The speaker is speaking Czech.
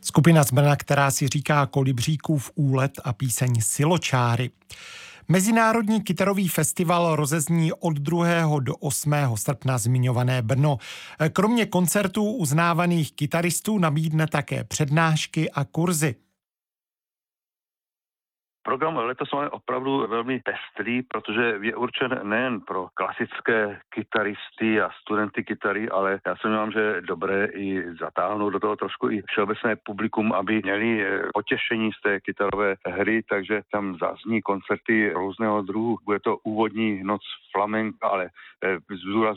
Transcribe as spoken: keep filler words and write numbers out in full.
Skupina z Brna, která si říká Kolibříkův úlet a píseň Siločáry. Mezinárodní kytarový festival rozezní od druhého do osmého srpna zmiňované Brno. Kromě koncertů uznávaných kytaristů nabídne také přednášky a kurzy. Program letos máme opravdu velmi pestrý, protože je určen nejen pro klasické kytaristy a studenty kytary, ale já se myslím, že je dobré i zatáhnout do toho trošku i všeobecné publikum, aby měli potěšení z té kytarové hry, takže tam zazní koncerty různého druhu. Bude to úvodní noc flamenka, ale zdůrazňuji